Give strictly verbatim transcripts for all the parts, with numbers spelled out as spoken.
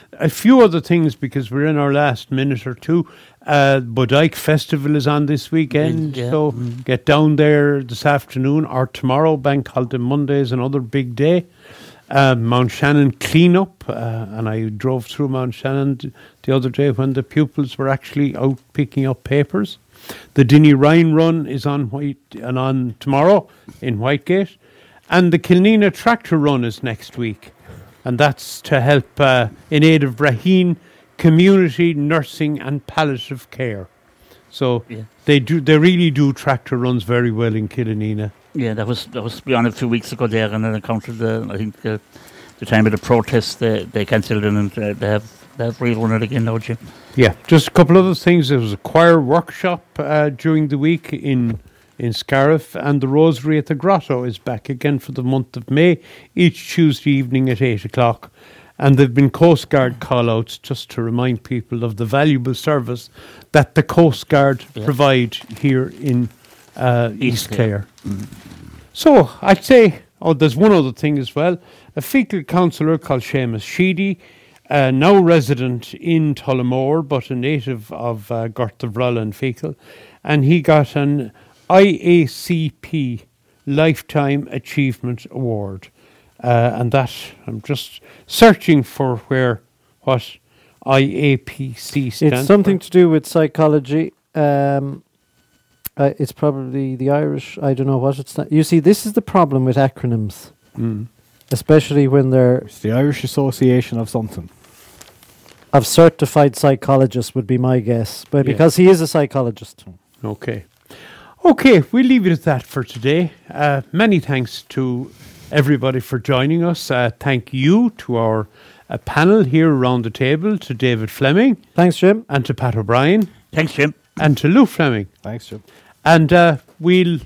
a few other things because we're in our last minute or two. Uh, Bodyke Festival is on this weekend, yeah. so mm. get down there this afternoon or tomorrow. Bank Holiday Monday is another big day. Uh, Mount Shannon cleanup, uh, and I drove through Mount Shannon t- the other day when the pupils were actually out picking up papers. The Dinny Rhine Run is on White and on tomorrow in Whitegate, and the Kilnina Tractor Run is next week, and that's to help uh, in aid of Braheen Community Nursing and Palliative Care. So yeah. they do, they really do tractor runs very well in Kilnina. Yeah, that was that was on a few weeks ago there, and then encountered the I think uh, the time of the protest they they cancelled it, and uh, they have they have rerun it again now, Jim. Yeah, just a couple other things. There was a choir workshop uh, during the week in in Scariff, and the Rosary at the Grotto is back again for the month of May, each Tuesday evening at eight o'clock. And there have been Coast Guard call-outs just to remind people of the valuable service that the Coast Guard yeah. provide here in uh, East, East Clare. Mm-hmm. So I'd say, oh, there's one other thing as well. A Fecal councillor called Seamus Sheedy, uh, now resident in Tullamore, but a native of uh, Gorthavrulla and Fecal, and he got an I A C P Lifetime Achievement Award. Uh, and that, I'm just searching for where, what I A P C stands It's something for. to do with psychology. Um, uh, it's probably the Irish, I don't know what it's not. You see, this is the problem with acronyms, Mm. especially when they're... It's the Irish Association of something. Of certified psychologist would be my guess, but Yeah. because he is a psychologist. Okay. Okay, we'll leave it at that for today. Uh, many thanks to everybody for joining us. Uh, thank you to our uh, panel here around the table, to David Fleming. Thanks, Jim. And to Pat O'Brien. Thanks, Jim. And to Lou Fleming. Thanks, Jim. And uh, we'll,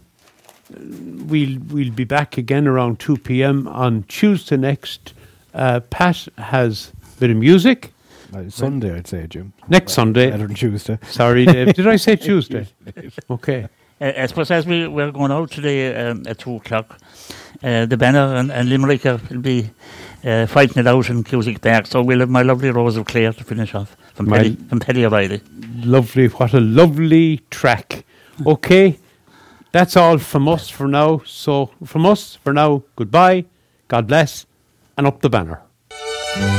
we'll, we'll be back again around two p.m. on Tuesday next. Uh, Pat has a bit of music. Uh, Sunday, I'd say, Jim. Next Sunday. Better than Tuesday. Sorry, Dave. Did I say Tuesday? Okay. Uh, I suppose as we, we're going out today um, at two o'clock, uh, the Banner and, and Limerick will be uh, fighting it out in Cusick Park, so we'll have My Lovely Rose of Clare to finish off from My Paddy, from Paddy O'Reilly. Lovely. What a lovely track. Okay. That's all from us for now. So from us for now, goodbye, God bless, and up the banner.